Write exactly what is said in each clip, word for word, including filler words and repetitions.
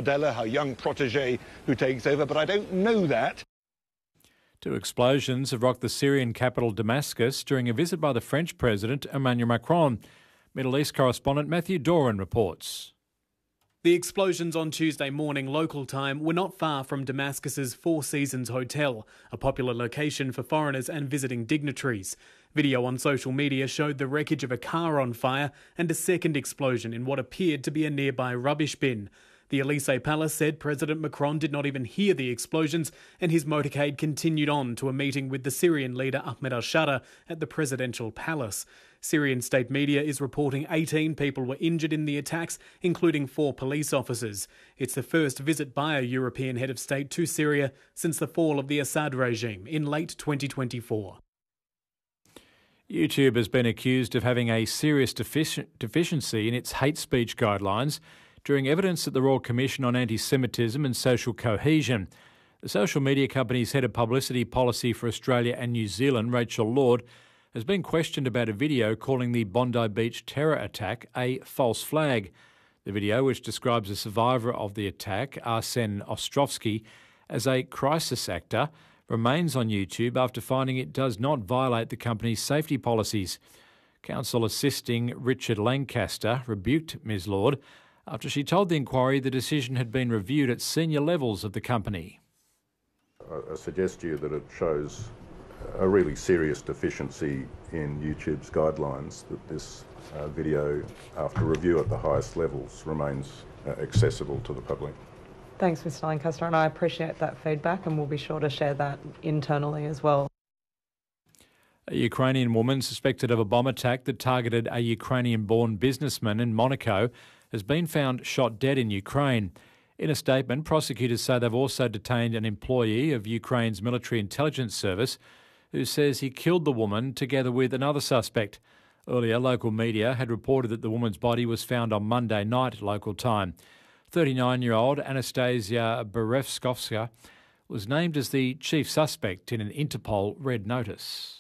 Abdallah, her young protege who takes over, but I don't know that. Two explosions have rocked the Syrian capital Damascus during a visit by the French President Emmanuel Macron. Middle East correspondent Matthew Doran reports. The explosions on Tuesday morning local time were not far from Damascus's Four Seasons Hotel, a popular location for foreigners and visiting dignitaries. Video on social media showed the wreckage of a car on fire and a second explosion in what appeared to be a nearby rubbish bin. The Elysee Palace said President Macron did not even hear the explosions, and his motorcade continued on to a meeting with the Syrian leader Ahmed al-Sharaa at the presidential palace. Syrian state media is reporting eighteen people were injured in the attacks, including four police officers. It's the first visit by a European head of state to Syria since the fall of the Assad regime in late twenty twenty-four. YouTube has been accused of having a serious defici- deficiency in its hate speech guidelines during evidence at the Royal Commission on Anti-Semitism and Social Cohesion. The social media company's head of publicity policy for Australia and New Zealand, Rachel Lord, has been questioned about a video calling the Bondi Beach terror attack a false flag. The video, which describes a survivor of the attack, Arsen Ostrovsky, as a crisis actor, remains on YouTube after finding it does not violate the company's safety policies. Counsel assisting Richard Lancaster rebuked Miz Lord after she told the inquiry the decision had been reviewed at senior levels of the company. I suggest to you that it shows a really serious deficiency in YouTube's guidelines, that this uh, video, after review at the highest levels, remains uh, accessible to the public. Thanks, Mister Lancaster, and I appreciate that feedback, and we'll be sure to share that internally as well. A Ukrainian woman suspected of a bomb attack that targeted a Ukrainian-born businessman in Monaco has been found shot dead in Ukraine. In a statement, prosecutors say they've also detained an employee of Ukraine's military intelligence service who says he killed the woman together with another suspect. Earlier, local media had reported that the woman's body was found on Monday night local time. thirty-nine-year-old Anastasia Berevskovska was named as the chief suspect in an Interpol red notice.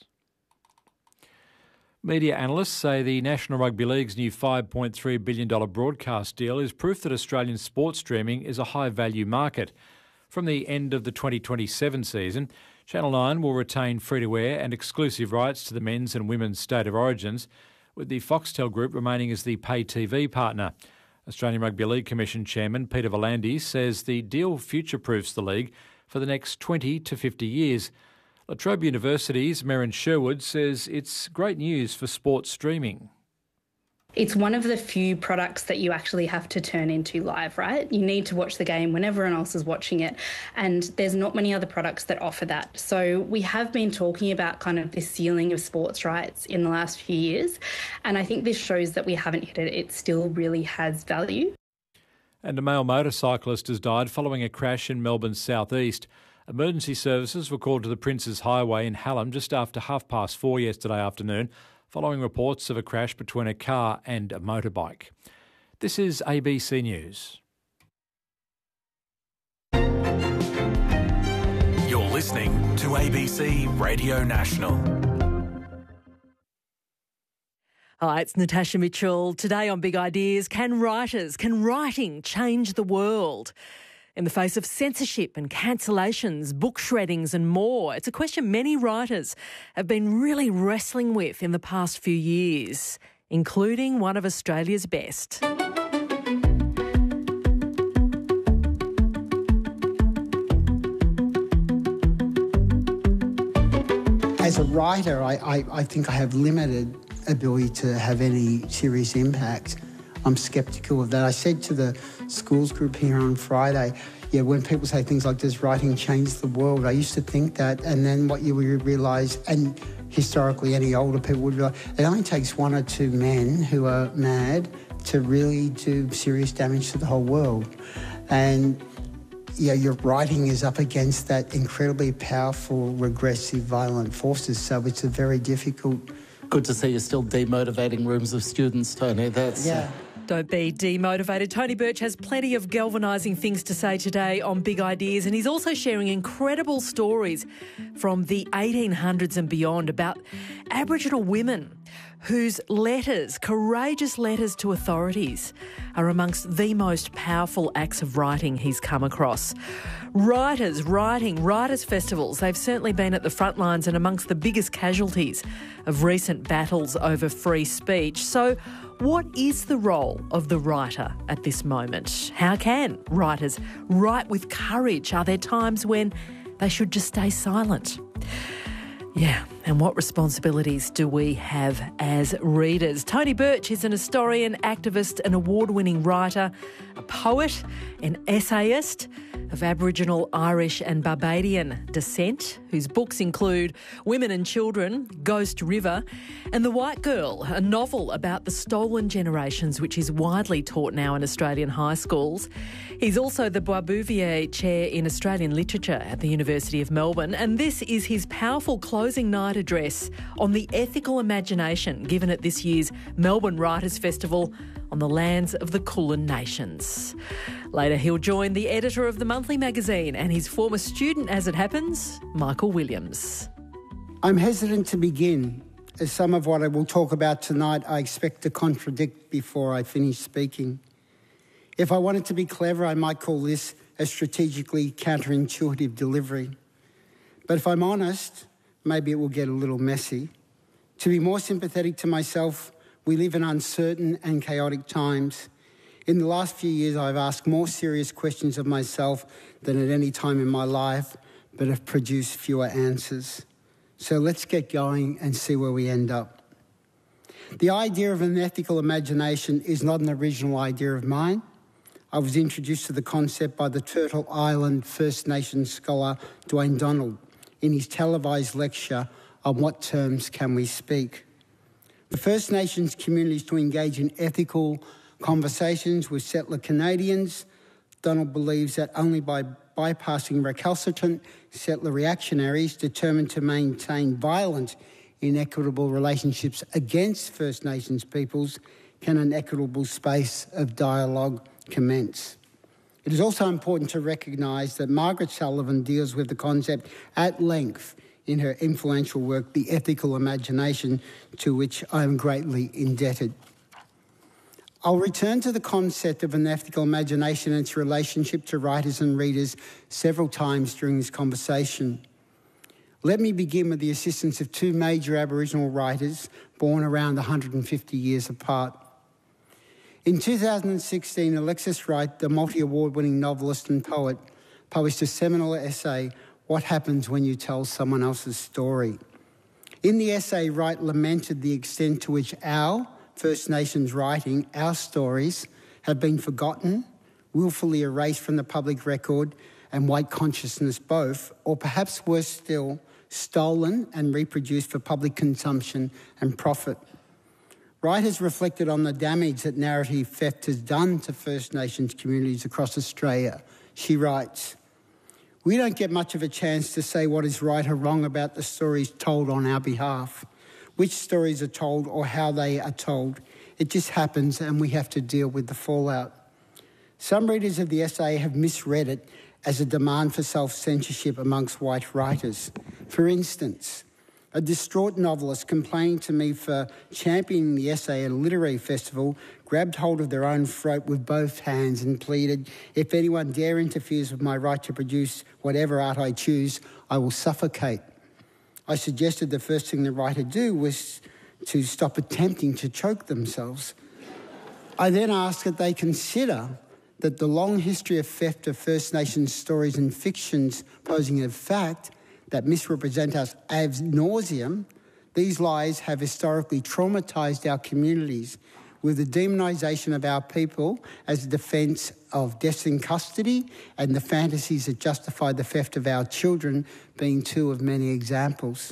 Media analysts say the National Rugby League's new five point three billion dollars broadcast deal is proof that Australian sports streaming is a high-value market. From the end of the twenty twenty-seven season, Channel nine will retain free-to-air and exclusive rights to the men's and women's state of origins, with the Foxtel Group remaining as the pay T V partner. Australian Rugby League Commission Chairman Peter V'landys says the deal future-proofs the league for the next twenty to fifty years. La Trobe University's Merryn Sherwood says it's great news for sports streaming. It's one of the few products that you actually have to turn into live, right? You need to watch the game when everyone else is watching it, and there's not many other products that offer that. So we have been talking about kind of this ceiling of sports rights in the last few years, and I think this shows that we haven't hit it. It still really has value. And a male motorcyclist has died following a crash in Melbourne's southeast. Emergency services were called to the Princes Highway in Hallam just after half past four yesterday afternoon, following reports of a crash between a car and a motorbike. This is A B C News. You're listening to A B C Radio National. Hi, it's Natasha Mitchell. Today on Big Ideas, can writers, can writing change the world? In the face of censorship and cancellations, book shreddings and more, it's a question many writers have been really wrestling with in the past few years, including one of Australia's best. As a writer, I, I, I think I have limited ability to have any serious impact. I'm sceptical of that. I said to the schools group here on Friday, yeah, when people say things like, does writing change the world? I used to think that, and then what you would realise, and historically any older people would realise, it only takes one or two men who are mad to really do serious damage to the whole world. And yeah, your writing is up against that incredibly powerful, regressive, violent forces, so it's a very difficult... Good to see you're still demotivating rooms of students, Tony. That's... Yeah. Uh... Don't be demotivated. Tony Birch has plenty of galvanising things to say today on Big Ideas, and he's also sharing incredible stories from the eighteen hundreds and beyond about Aboriginal women whose letters, courageous letters to authorities, are amongst the most powerful acts of writing he's come across. Writers, writing, writers' festivals, they've certainly been at the front lines and amongst the biggest casualties of recent battles over free speech. So what is the role of the writer at this moment? How can writers write with courage? Are there times when they should just stay silent? Yeah, and what responsibilities do we have as readers? Tony Birch is an historian, activist, an award-winning writer, a poet, an essayist of Aboriginal, Irish and Barbadian descent, whose books include Women and Children, Ghost River and The White Girl, a novel about the stolen generations which is widely taught now in Australian high schools. He's also the Bois Bouvier Chair in Australian Literature at the University of Melbourne, and this is his powerful closing night address on the ethical imagination given at this year's Melbourne Writers' Festival on the lands of the Kulin Nations. Later, he'll join the editor of the monthly magazine and his former student, as it happens, Michael Williams. I'm hesitant to begin, as some of what I will talk about tonight I expect to contradict before I finish speaking. If I wanted to be clever, I might call this a strategically counterintuitive delivery. But if I'm honest, maybe it will get a little messy. To be more sympathetic to myself, we live in uncertain and chaotic times. In the last few years, I've asked more serious questions of myself than at any time in my life, but have produced fewer answers. So let's get going and see where we end up. The idea of an ethical imagination is not an original idea of mine. I was introduced to the concept by the Turtle Island First Nations scholar Dwayne Donald in his televised lecture on What Terms Can We Speak. The First Nations communities to engage in ethical conversations with settler Canadians. Donald believes that only by bypassing recalcitrant settler reactionaries determined to maintain violent, inequitable relationships against First Nations peoples can an equitable space of dialogue commence. It is also important to recognise that Margaret Sullivan deals with the concept at length in her influential work, The Ethical Imagination, to which I am greatly indebted. I'll return to the concept of an ethical imagination and its relationship to writers and readers several times during this conversation. Let me begin with the assistance of two major Aboriginal writers born around one hundred fifty years apart. In two thousand sixteen, Alexis Wright, the multi-award-winning novelist and poet, published a seminal essay, What Happens When You Tell Someone Else's Story. In the essay, Wright lamented the extent to which our First Nations writing, our stories, have been forgotten, willfully erased from the public record and white consciousness both, or perhaps worse still, stolen and reproduced for public consumption and profit. Wright has reflected on the damage that narrative theft has done to First Nations communities across Australia. She writes, "We don't get much of a chance to say what is right or wrong about the stories told on our behalf, which stories are told or how they are told. It just happens and we have to deal with the fallout." Some readers of the essay have misread it as a demand for self-censorship amongst white writers. For instance, a distraught novelist complaining to me for championing the essay at a literary festival grabbed hold of their own throat with both hands and pleaded, "If anyone dare interferes with my right to produce whatever art I choose, I will suffocate." I suggested the first thing the writer do was to stop attempting to choke themselves. I then asked that they consider that the long history of theft of First Nations stories and fictions posing a fact that misrepresent us ad nauseum, these lies have historically traumatised our communities with the demonisation of our people as a defence of deaths in custody and the fantasies that justify the theft of our children being two of many examples.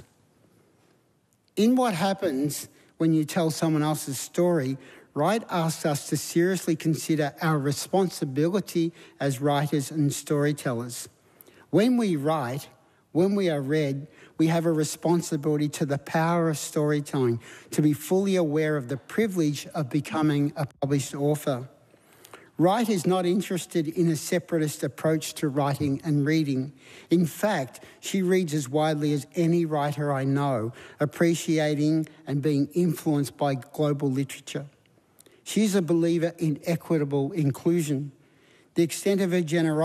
In What Happens When You Tell Someone Else's Story, Wright asks us to seriously consider our responsibility as writers and storytellers. When we write, when we are read, we have a responsibility to the power of storytelling, to be fully aware of the privilege of becoming a published author. Wright is not interested in a separatist approach to writing and reading. In fact, she reads as widely as any writer I know, appreciating and being influenced by global literature. She is a believer in equitable inclusion. The extent of her generosity